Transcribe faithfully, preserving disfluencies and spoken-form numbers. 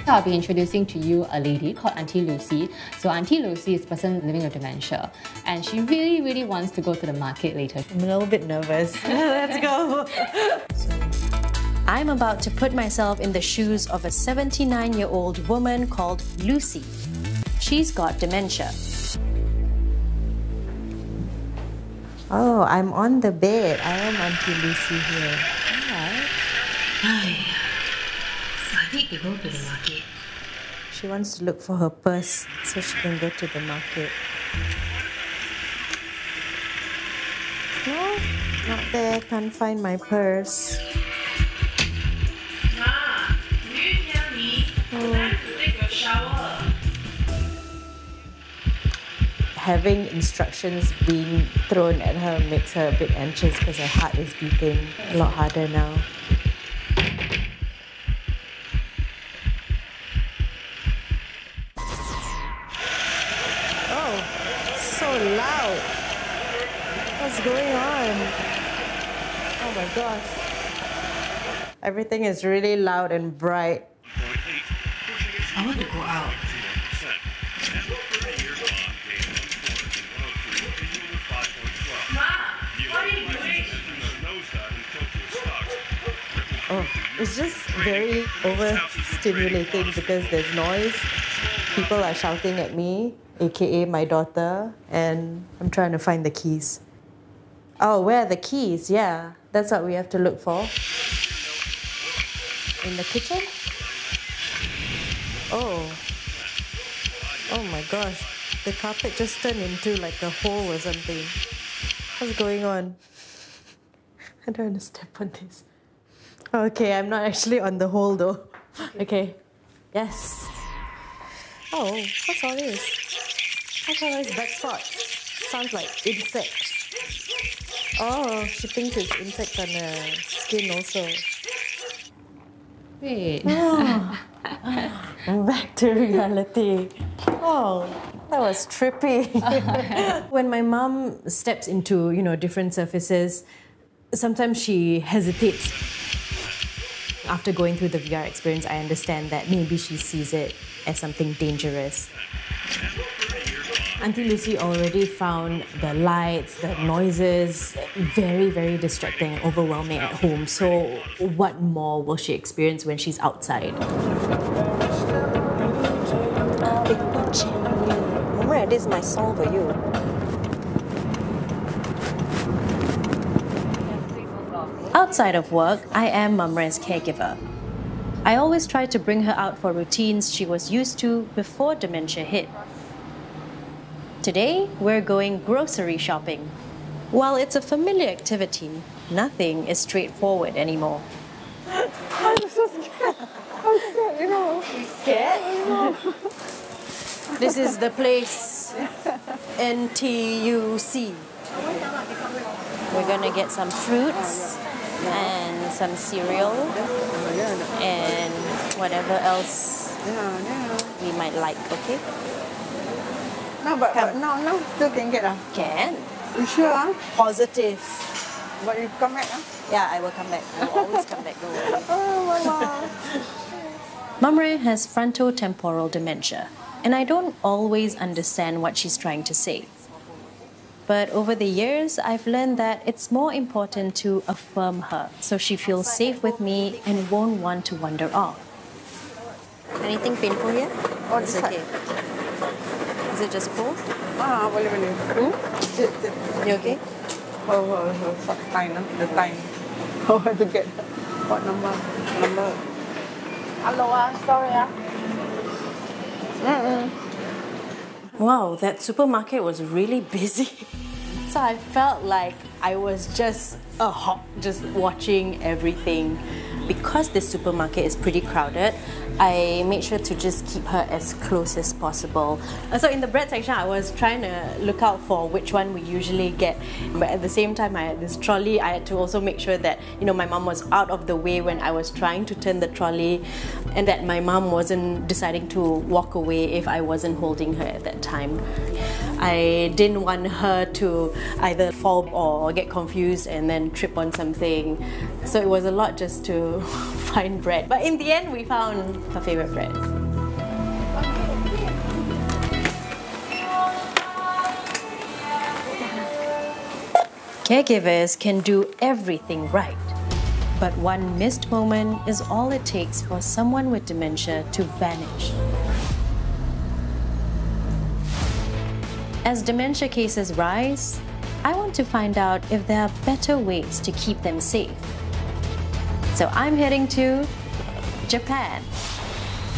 I'll be introducing to you a lady called Auntie Lucy. So Auntie Lucy is a person living with dementia, and she really, really wants to go to the market later. I'm a little bit nervous. Let's go! I'm about to put myself in the shoes of a seventy-nine-year-old woman called Lucy. She's got dementia. Oh, I'm on the bed. I am Auntie Lucy here. Alright. I need to go to the market. She wants to look for her purse so she can go to the market. No, not there. Can't find my purse. Ma, do you hear me? Oh. Time to take a shower. Having instructions being thrown at her makes her a bit anxious because her heart is beating a lot harder now. Loud. What's going on? Oh my gosh. Everything is really loud and bright. I want to go out. Oh, it's just very overstimulating because there's noise. People are shouting at me, aka my daughter, and I'm trying to find the keys. Oh, where are the keys? Yeah, that's what we have to look for. In the kitchen? Oh. Oh my gosh. The carpet just turned into like a hole or something. What's going on? I don't want to step on this. Okay, I'm not actually on the hole though. Okay. Yes. Oh, what's all this? What's all these black spots? Sounds like insects. Oh, she thinks it's insects on the skin also. Wait. Oh. Back to reality. Oh, that was trippy. When my mom steps into, you know, different surfaces, sometimes she hesitates. After going through the V R experience, I understand that maybe she sees it as something dangerous. Auntie Lucy already found the lights, the noises very, very distracting and overwhelming at home. So what more will she experience when she's outside? Mama, this is my song for you. Outside of work, I am Mamre's caregiver. I always try to bring her out for routines she was used to before dementia hit. Today, we're going grocery shopping. While it's a familiar activity, nothing is straightforward anymore. I'm so scared. I'm scared, you know. You scared? This is the place, N T U C. We're gonna get some fruits and some cereal and whatever else we might like, okay? No, but, but now, now still can get ah. Can. You sure ah? Positive. But you come back ah? Yeah, I will come back. I will always come back, don't worry. Oh, Mama. Mamre has frontotemporal dementia, and I don't always understand what she's trying to say. But over the years, I've learned that it's more important to affirm her so she feels safe with me and won't want to wander off. Anything painful here? Oh, it's okay. Is it just cold? Ah, boleh boleh. Hmm? You okay? Oh, oh, oh, time ah, the time. Oh, I have to get what number? Number. Hello ah, sorry ah. Mm-mm. Wow, that supermarket was really busy. So I felt like I was just a hawk, just watching everything. Because this supermarket is pretty crowded, I made sure to just keep her as close as possible. So in the bread section, I was trying to look out for which one we usually get. But at the same time, I had this trolley. I had to also make sure that, you know, my mom was out of the way when I was trying to turn the trolley, and that my mom wasn't deciding to walk away if I wasn't holding her at that time. I didn't want her to either fall or get confused and then trip on something. So it was a lot just to find bread. But in the end, we found her favorite bread. Caregivers can do everything right, but one missed moment is all it takes for someone with dementia to vanish. As dementia cases rise, I want to find out if there are better ways to keep them safe. So I'm heading to Japan.